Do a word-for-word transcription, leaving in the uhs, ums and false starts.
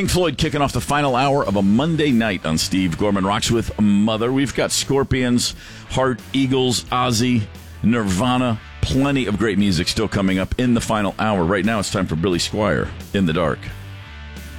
Pink Floyd kicking off the final hour of a Monday night on Steve Gorman Rocks with Mother. We've got Scorpions, Heart, Eagles, Ozzy, Nirvana. Plenty of great music still coming up in the final hour. Right now, it's time for Billy Squier, In the Dark.